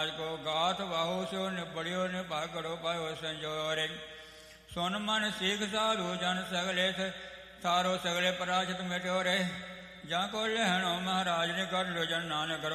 ਕੋ ਗਾਥ ਵਾਹੋ ਸੋ ਨਿਬੜਿਓ ਨਿਭਾਗੜੋ ਪਾਇਓ ਸੰਜੋਰੇ। ਸੁਨ ਮਨ ਸੀਖ ਸਾਧੂ ਜਨ ਸਗਲੇ ਥਾਰੋ ਸਗਲੇ ਪਰਾਜਿਤ ਮਿਟਿਓ ਰੇ। ਜਾਂ ਕੋ ਲਹਿਣੋ ਮਹਾਰਾਜ ਨੇ ਕਰ ਲਿਓ ਜਨ ਨਾਨਕ